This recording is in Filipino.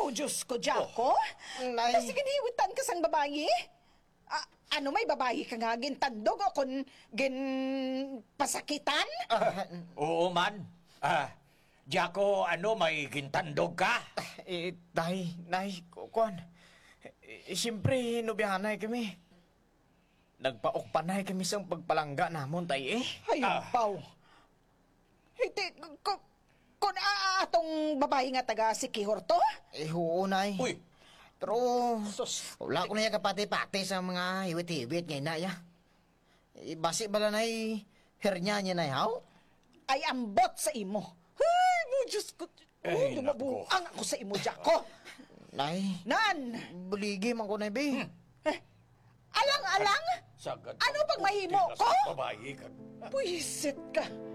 mo, Diyos ko, Jaco? Nay. Kasi giniwitan ka sang babayi? Ano may babayi ka nga, gintandog o kung pasakitan? Oo man. Jaco, ano, may gintandog ka? Nay, kuan. Siyempre, nubihanay kami. Nagpaokpanay kami sa pagpalangga namon, tay eh. Hayumpaw. Hindi, kung atong babayi nga taga si Kihorto? Oo, nay. Uy, Pero, Sus. wala ko na yung kapati-pati sa mga hiwit-hiwit ngayon na ya. Basi bala na hernya niya na yaw? Ay ambot sa imo. Ay, mo, Diyos ko. Ay, Lumabuang ako sa imo, Jaco. Nay, Nan! buligi man ko na, be. Alang-alang? sagad. Ano pang mahimo ko? Babae ka. Puisit ka.